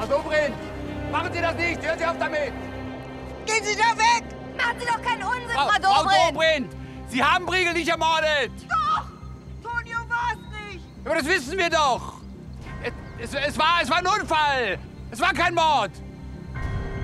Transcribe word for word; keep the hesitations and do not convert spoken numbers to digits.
Frau Dobrindt, machen Sie das nicht! Hören Sie auf damit! Gehen Sie da weg! Machen Sie doch keinen Unsinn, Frau, Frau Frau Dobrindt! Dobrindt! Sie haben Briegel nicht ermordet! Doch! Tonio war's nicht! Aber das wissen wir doch! Es, es, es, war, es war ein Unfall! Es war kein Mord!